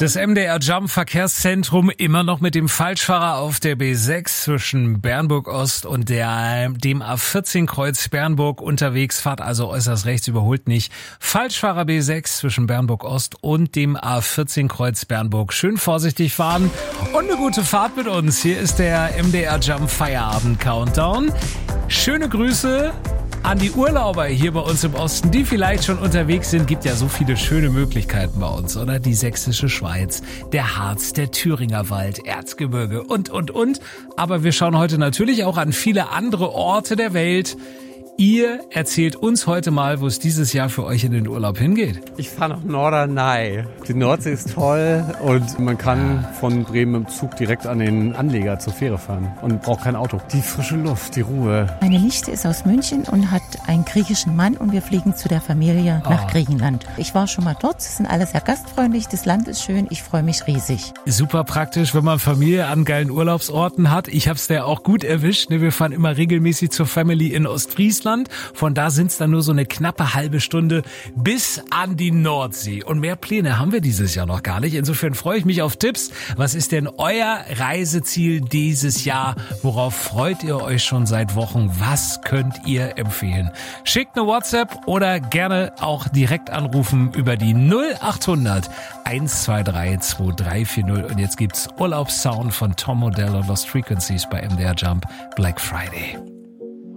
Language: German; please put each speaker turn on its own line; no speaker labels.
Das MDR Jump Verkehrszentrum immer noch mit dem Falschfahrer auf der B6 zwischen Bernburg Ost und dem A14 Kreuz Bernburg unterwegs. Fahrt also äußerst rechts, überholt nicht. Falschfahrer B6 zwischen Bernburg Ost und dem A14 Kreuz Bernburg. Schön vorsichtig fahren und eine gute Fahrt mit uns. Hier ist der MDR Jump Feierabend Countdown. Schöne Grüße an die Urlauber hier bei uns im Osten, die vielleicht schon unterwegs sind. Gibt ja so viele schöne Möglichkeiten bei uns, oder? Die sächsische Schweiz, der Harz, der Thüringer Wald, Erzgebirge und. Aber wir schauen heute natürlich auch an viele andere Orte der Welt. Ihr erzählt uns heute mal, wo es dieses Jahr für euch in den Urlaub hingeht.
Ich fahre nach Norderney. Die Nordsee ist toll und man kann von Bremen im Zug direkt an den Anleger zur Fähre fahren und braucht kein Auto. Die frische Luft, die Ruhe.
Meine Nichte ist aus München und hat einen griechischen Mann und wir fliegen zu der Familie nach Griechenland. Ich war schon mal dort, sie sind alle sehr gastfreundlich, das Land ist schön, ich freue mich riesig.
Super praktisch, wenn man Familie an geilen Urlaubsorten hat. Ich hab's da auch gut erwischt. Wir fahren immer regelmäßig zur Family in Ostfriesland. Von da sind's dann nur so eine knappe halbe Stunde bis an die Nordsee. Und mehr Pläne haben wir dieses Jahr noch gar nicht. Insofern freue ich mich auf Tipps. Was ist denn euer Reiseziel dieses Jahr? Worauf freut ihr euch schon seit Wochen? Was könnt ihr empfehlen? Schickt eine WhatsApp oder gerne auch direkt anrufen über die 0800 123 2340. Und jetzt gibt's Urlaubssound von Tom Modell und Lost Frequencies bei MDR Jump Black Friday.